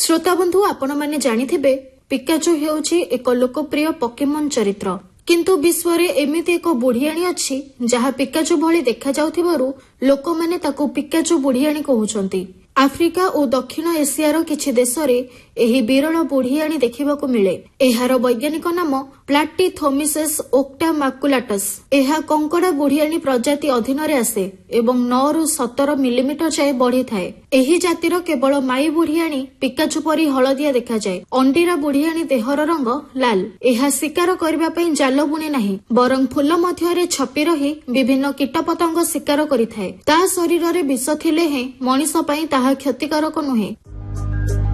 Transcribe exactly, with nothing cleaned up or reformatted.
श्रोता बंधु आपण माने जानिथिबे पिकाचू हेउछि एक लोकप्रिय पोकेमन चरित्र किंतु विश्व रे एमिति एक बुढ़ियाणी अछि जहा पिकाचू भली देखा जाउथिबारु लोक माने ताकू पिकाचू बुढ़ियाणी कहउछंती। आफ्रिका और दक्षिण एशियार किछि देशरे एही विरल बुढ़ियाणी देखिबाकू मिले। एहार वैज्ञानिक नाम प्लाटिथोमिसेस ओक्टामाकुलाटस। एहा कंकड़ा बुढ़ियाणी प्रजाति अधीन रे आसे एवं नौ रु सतर मिलीमीटर जाए बढ़ी थाए। एही जातिर केवल माई बुढ़ियाणी पिकाचू परी हलदिया देखा जाए। अंडीरा बुढ़ियाणी देहर रंग लाल। एहा शिकार करबा पई जाल बुणे नाही बरं फूल मध्यरे छपी रही विभिन्न कीटपतंग शिकार करिथाए। ता शरीर रे विष थिले हे मनिष पई ताहा क्षतिकारक नुहे।